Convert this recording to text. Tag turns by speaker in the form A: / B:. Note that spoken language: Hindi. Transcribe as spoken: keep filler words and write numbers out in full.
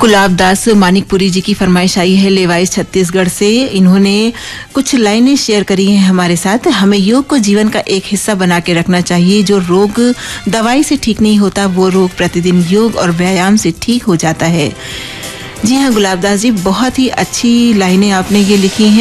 A: गुलाब दास मानिकपुरी जी की फरमाइश आई है लेवाइस छत्तीसगढ़ से। इन्होंने कुछ लाइनें शेयर करी हैं हमारे साथ। हमें योग को जीवन का एक हिस्सा बना के रखना चाहिए। जो रोग दवाई से ठीक नहीं होता वो रोग प्रतिदिन योग और व्यायाम से ठीक हो जाता है। जी हाँ गुलाब दास जी, बहुत ही अच्छी लाइनें आपने ये लिखी हैं।